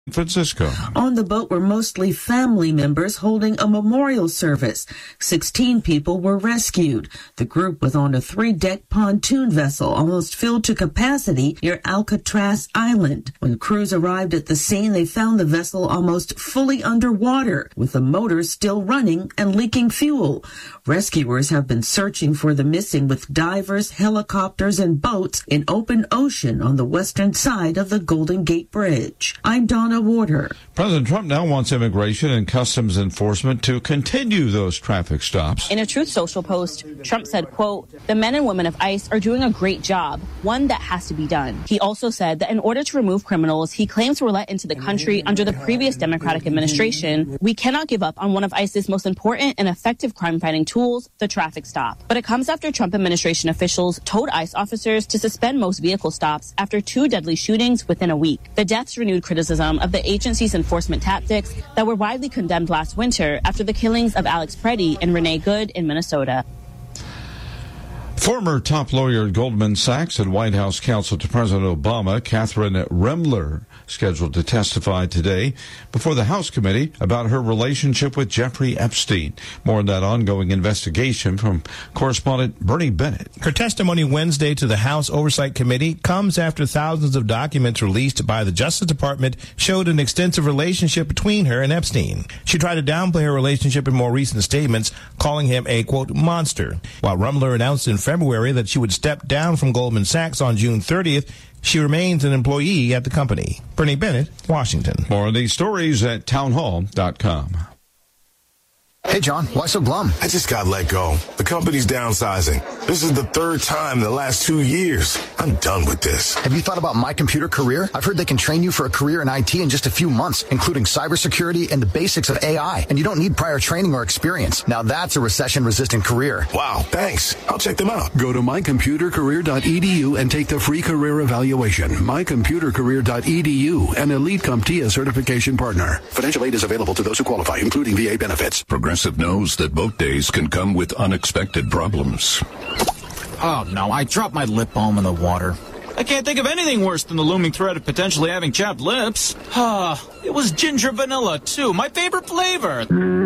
Francisco. On the boat were mostly family members holding a memorial service. 16 people were rescued. The group was on a 3-deck pontoon vessel almost filled to capacity near Alcatraz Island. When crews arrived at the scene, they found the vessel almost fully underwater, with the motors still running and leaking fuel. Rescuers have been searching for the missing with divers, helicopters, and boats in open ocean on the western side of the Golden Gate Bridge. I'm Donna Warder. President Trump now wants immigration and customs enforcement to continue those traffic stops. In a Truth Social post, Trump said, quote, "The men and women of ICE are doing a great job, one that has to be done." He also said that in order to remove criminals he claims were let into the country under the previous Democratic administration, we cannot give up on one of ICE's most important and effective crime-fighting tools, the traffic stop. But it comes after Trump administration officials told ICE officers to suspend most vehicle stops after 2 deadly shootings within a week. The deaths renewed criticism of the agency's enforcement tactics that were widely condemned last winter after the killings of Alex Preddy and Renee Good in Minnesota. Former top lawyer at Goldman Sachs and White House counsel to President Obama, Catherine Remler, scheduled to testify today before the House committee about her relationship with Jeffrey Epstein. More on that ongoing investigation from correspondent Bernie Bennett. Her testimony Wednesday to the House Oversight Committee comes after thousands of documents released by the Justice Department showed an extensive relationship between her and Epstein. She tried to downplay her relationship in more recent statements, calling him a, quote, monster. While Remler announced in February that she would step down from Goldman Sachs on June 30th, she remains an employee at the company. Bernie Bennett, Washington. More of these stories at townhall.com. Hey, John, why so glum? I just got let go. The company's downsizing. This is the 3rd time in the last 2 years. I'm done with this. Have you thought about My Computer Career? I've heard they can train you for a career in IT in just a few months, including cybersecurity and the basics of AI. And you don't need prior training or experience. Now that's a recession-resistant career. Wow, thanks. I'll check them out. Go to mycomputercareer.edu and take the free career evaluation. mycomputercareer.edu, an Elite CompTIA certification partner. Financial aid is available to those who qualify, including VA benefits. Progressive knows that boat days can come with unexpected problems. Oh, no, I dropped my lip balm in the water. I can't think of anything worse than the looming threat of potentially having chapped lips. It was ginger vanilla, too, my favorite flavor.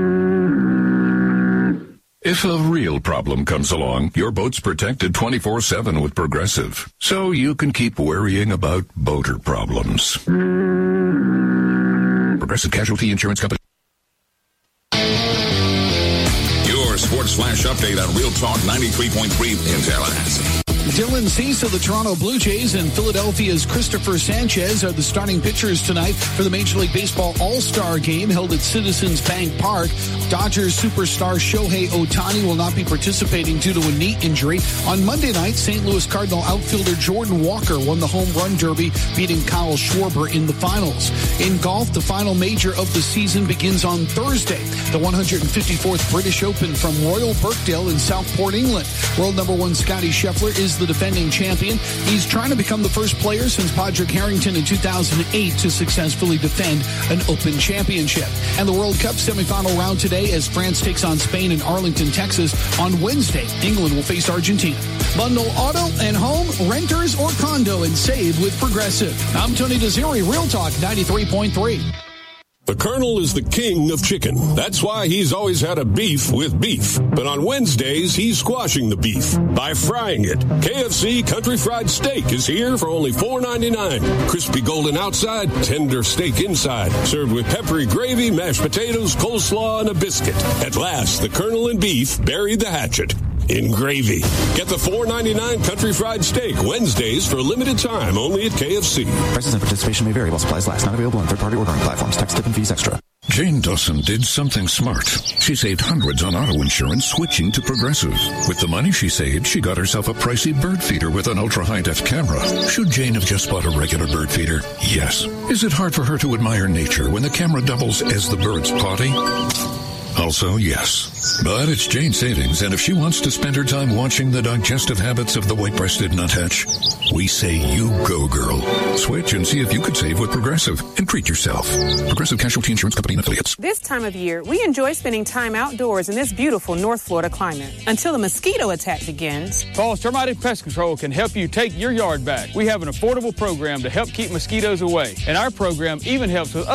If a real problem comes along, your boat's protected 24/7 with Progressive, so you can keep worrying about boater problems. Progressive Casualty Insurance Company. Sports Flash Update on Real Talk 93.3 in Tallahassee. Dylan Cease of the Toronto Blue Jays and Philadelphia's Christopher Sanchez are the starting pitchers tonight for the Major League Baseball All-Star Game held at Citizens Bank Park. Dodgers superstar Shohei Ohtani will not be participating due to a knee injury. On Monday night, St. Louis Cardinal outfielder Jordan Walker won the Home Run Derby, beating Kyle Schwarber in the finals. In golf, the final major of the season begins on Thursday. The 154th British Open from Royal Birkdale in Southport, England. World number 1 Scottie Scheffler is the defending champion. He's trying to become the first player since Padraig Harrington in 2008 to successfully defend an Open championship. And the World Cup semifinal round today as France takes on Spain in Arlington, Texas. On Wednesday, England will face Argentina. Bundle auto and home, renters, or condo and save with Progressive. I'm Tony Desiri, Real Talk 93.3. The Colonel is the king of chicken. That's why he's always had a beef with beef. But on Wednesdays, he's squashing the beef by frying it. KFC Country Fried Steak is here for only $4.99. Crispy golden outside, tender steak inside. Served with peppery gravy, mashed potatoes, coleslaw, and a biscuit. At last, the Colonel and beef buried the hatchet in gravy. Get the $4.99 Country Fried Steak Wednesdays for a limited time only at KFC. Prices and participation may vary while supplies last. Not available on third-party ordering platforms. Tax, tip, and fees extra. Jane Dawson did something smart. She saved hundreds on auto insurance switching to Progressive. With the money she saved, she got herself a pricey bird feeder with an ultra-high-def camera. Should Jane have just bought a regular bird feeder? Yes. Is it hard for her to admire nature when the camera doubles as the bird's potty? Also, yes. But it's Jane Savings, and if she wants to spend her time watching the digestive habits of the white-breasted nuthatch, we say you go, girl. Switch and see if you could save with Progressive and treat yourself. Progressive Casualty Insurance Company and Affiliates. This time of year, we enjoy spending time outdoors in this beautiful North Florida climate until the mosquito attack begins. Paul's Termite and Pest Control can help you take your yard back. We have an affordable program to help keep mosquitoes away, and our program even helps with